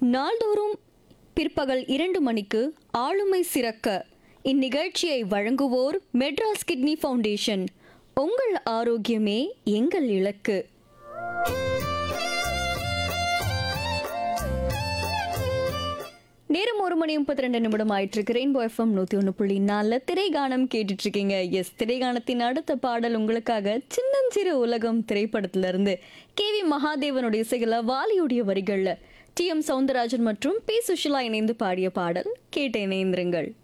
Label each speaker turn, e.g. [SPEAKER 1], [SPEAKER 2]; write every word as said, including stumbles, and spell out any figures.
[SPEAKER 1] நாள்தோறும் பிற்பகல் இரண்டு மணிக்கு ஆளுமை சிறக்க இந்நிகழ்ச்சியை வழங்குவோர் மெட்ராஸ் கிட்னி ஃபவுண்டேஷன். உங்கள் ஆரோக்கியமே எங்கள் இலக்கு. நேரம் ஒரு மணி முப்பத்தி ரெண்டு நிமிடம் ஆயிட்டு இருக்கு. ரெயின்போ எஃப்எம் நூத்தி ஒன்று புள்ளி நாலுல திரைகானம் கேட்டுட்டு இருக்கீங்க. எஸ், திரைகானத்தின் அடுத்த பாடல் உங்களுக்காக சின்னஞ்சிறு உலகம் திரைப்படத்துல இருந்து கே வி மகாதேவனுடைய இசையில வாலியுடைய வரிகள்ல டி எம் சவுந்தரராஜன் மற்றும் பி சுஷிலா இணைந்து பாடிய பாடல் கேட்டு இணைந்திருங்கள்.